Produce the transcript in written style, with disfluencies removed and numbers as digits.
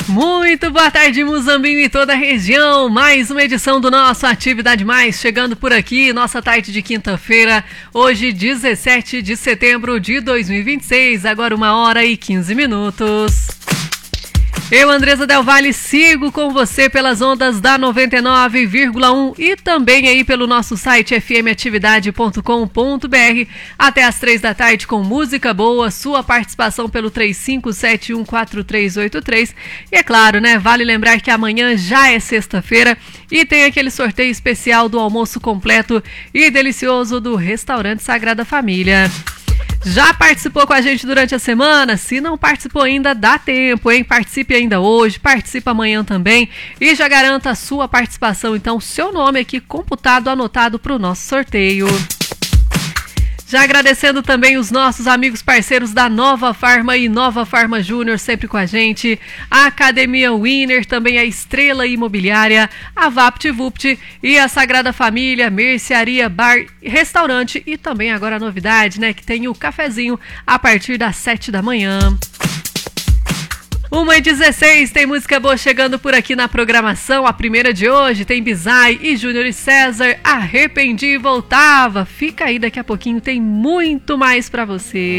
Muito boa tarde, Muzambinho e toda a região. Mais uma edição do nosso Atividade Mais, chegando por aqui, nossa tarde de quinta-feira, hoje 17 de setembro de 2026, agora 1h15. Eu, Andresa Del Valle, sigo com você pelas ondas da 99,1 e também aí pelo nosso site fmatividade.com.br até às 3 da tarde com música boa, sua participação pelo 35714383 e é claro, né, vale lembrar que amanhã já é sexta-feira e tem aquele sorteio especial do almoço completo e delicioso do Restaurante Sagrada Família. Já participou com a gente durante a semana? Se não participou ainda, dá tempo, hein? Participe ainda hoje, participe amanhã também e já garanta a sua participação, então, seu nome aqui computado, anotado para o nosso sorteio. Já agradecendo também os nossos amigos parceiros da Nova Farma e Nova Farma Júnior, sempre com a gente, a Academia Winner, também a Estrela Imobiliária, a VaptVupt e a Sagrada Família, Mercearia, Bar, Restaurante e também agora a novidade, né, que tem o cafezinho a partir das 7 da manhã. 1h16, tem música boa chegando por aqui na programação. A primeira de hoje tem Bizai e Júnior e César, Arrependi e Voltava. Fica aí, daqui a pouquinho tem muito mais pra você.